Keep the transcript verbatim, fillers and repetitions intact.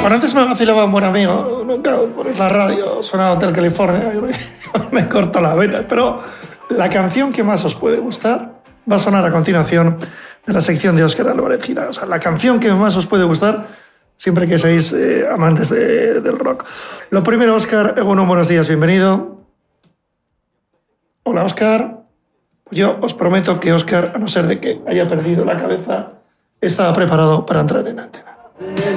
Bueno, antes me vacilaba un buen amigo, nunca pones la radio, suena Hotel California, yo me corto las venas, pero la canción que más os puede gustar va a sonar a continuación de la sección de Óscar Álvarez Gira. O sea, la canción que más os puede gustar siempre que seáis eh, amantes de, del rock. Lo primero, Óscar, bueno, buenos días, bienvenido. Hola, Óscar. Pues yo os prometo que Óscar, a no ser de que haya perdido la cabeza, estaba preparado para entrar en antena.